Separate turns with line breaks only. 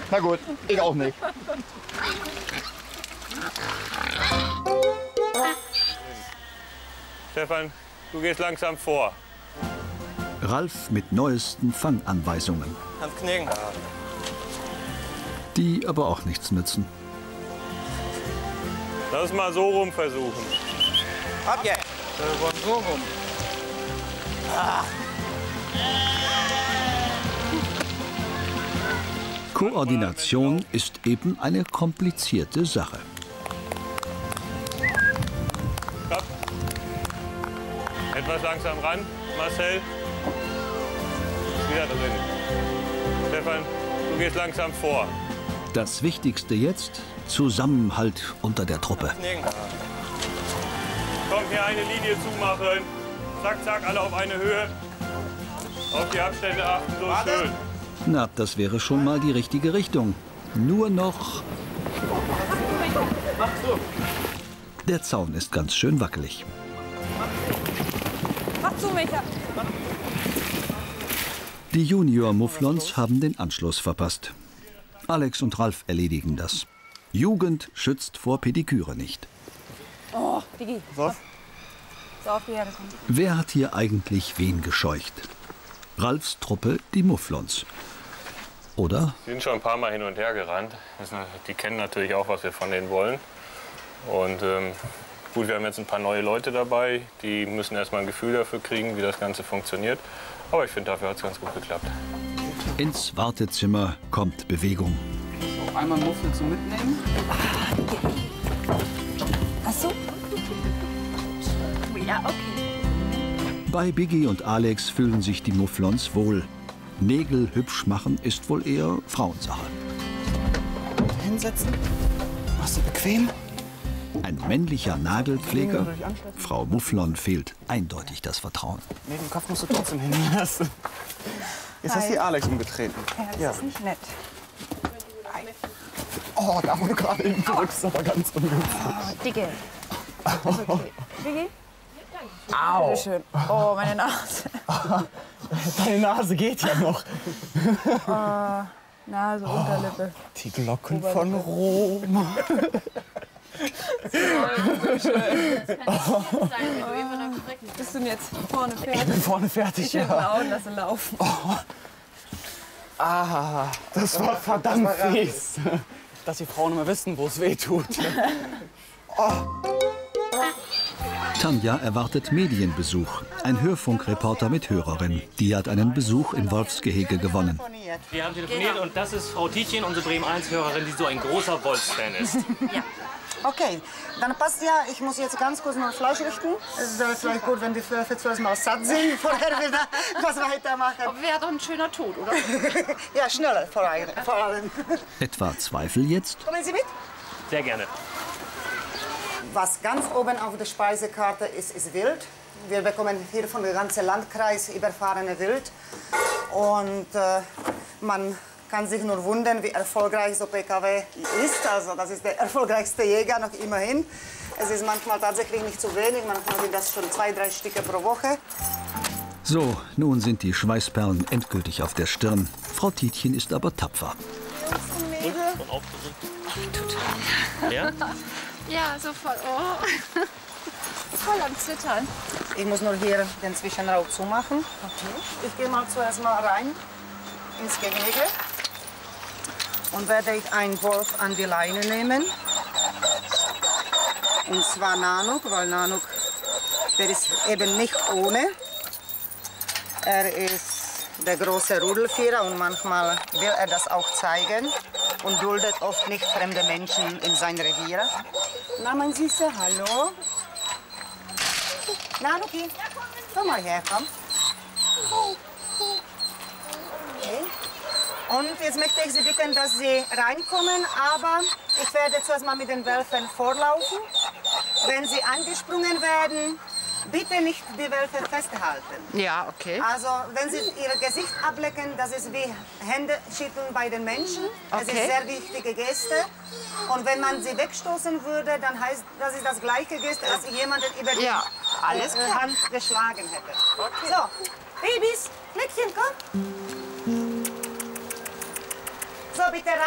Na gut, ich auch nicht.
Stefan, du gehst langsam vor.
Ralf mit neuesten Fanganweisungen.
Kannst knicken.
Die aber auch nichts nützen.
Lass mal so rum versuchen.
Ab jetzt. So rum.
Koordination ist eben eine komplizierte Sache.
Stopp. Etwas langsam ran, Marcel. Wieder drin. Stefan, du gehst langsam vor.
Das Wichtigste jetzt: Zusammenhalt unter der Truppe.
Komm, hier eine Linie zumachen. Zack, zack, alle auf eine Höhe. Auf die Abstände achten, so schön.
Na, das wäre schon mal die richtige Richtung. Nur noch... Der Zaun ist ganz schön wackelig.
Mach zu, Micha.
Die Junior-Mufflons haben den Anschluss verpasst. Alex und Ralf erledigen das. Jugend schützt vor Pediküre nicht.
Oh, Digi.
Was?
So, auf die Herde kommen.
Wer hat hier eigentlich wen gescheucht? Ralfs Truppe, die Mufflons. Oder?
Die sind schon ein paar Mal hin und her gerannt. Die kennen natürlich auch, was wir von denen wollen. Und gut, wir haben jetzt ein paar neue Leute dabei. Die müssen erst mal ein Gefühl dafür kriegen, wie das Ganze funktioniert. Aber ich finde, dafür hat es ganz gut geklappt.
Ins Wartezimmer kommt Bewegung.
So, einmal Muffel zum Mitnehmen.
Ach so? Ja, okay.
Bei Biggie und Alex fühlen sich die Mufflons wohl. Nägel hübsch machen ist wohl eher Frauensache.
Hinsetzen. Machst du bequem?
Ein männlicher Nagelpfleger? Frau Mufflon fehlt eindeutig das Vertrauen.
Nee, den Kopf musst du trotzdem hinlassen. Jetzt hast du die Alex umgetreten.
Ja, das ist nicht nett.
Oh, da wo du gerade hin drückst, aber ganz ungünstig.
Oh, Dicke. Ist okay. Digi?
Au!
Schön. Oh, meine Nase.
Deine Nase geht ja noch.
Nase, Unterlippe.
Die Glocken von Rom.
Bist du denn jetzt vorne
Ich
fertig?
bin vorne fertig,
Ich bin
ja.
und lasse laufen.
Ah, das war verdammt fies. Dass die Frauen immer wissen, wo es weh tut.
Tanja erwartet Medienbesuch. Ein Hörfunkreporter mit Hörerin. Die hat einen Besuch in Wolfsgehege gewonnen.
Wir haben telefoniert und das ist Frau Tietjen, unsere Bremen 1-Hörerin, die so ein großer Wolfsfan ist.
Ja.
Okay, dann passt ja, ich muss jetzt ganz kurz noch Fleisch richten. Es wäre vielleicht gut, wenn die Wölfe zuerst mal satt sind, bevor wir wieder was weitermachen.
Aber wäre doch ein schöner Tod, oder?
Ja, schneller vor allem.
Etwa Zweifel jetzt?
Kommen Sie mit?
Sehr gerne.
Was ganz oben auf der Speisekarte ist, ist Wild. Wir bekommen hier von dem ganzen Landkreis überfahrene Wild. Und man kann sich nur wundern, wie erfolgreich so PKW ist. Also das ist der erfolgreichste Jäger noch immerhin. Es ist manchmal tatsächlich nicht zu wenig, manchmal sind das schon 2, 3 Stücke pro Woche.
So, nun sind die Schweißperlen endgültig auf der Stirn. Frau Tietjen ist aber tapfer.
Total. Ja?
Ja, so voll. Oh. Voll am Zittern.
Ich muss nur hier den Zwischenraum zumachen.
Okay.
Ich gehe mal zuerst mal rein ins Gehege und werde ich einen Wolf an die Leine nehmen. Und zwar Nanook, weil Nanook, der ist eben nicht ohne. Er ist der große Rudelführer und manchmal will er das auch zeigen und duldet oft nicht fremde Menschen in sein Revier. Na, mein Süßer, hallo. Nanooki, komm mal her, komm. Okay. Und jetzt möchte ich Sie bitten, dass Sie reinkommen, aber ich werde zuerst mal mit den Wölfen vorlaufen. Wenn Sie angesprungen werden, bitte nicht die Wölfe festhalten.
Ja, okay.
Also, wenn Sie Ihr Gesicht ablecken, das ist wie Hände schütteln bei den Menschen. Das ist
Okay.
sehr wichtige Geste. Und wenn man sie wegstoßen würde, dann heißt das ist das gleiche Geste, als jemanden über die
alles klar.
Hand geschlagen hätte. Okay. So, Babys, Fleckchen, komm. So, bitte rein.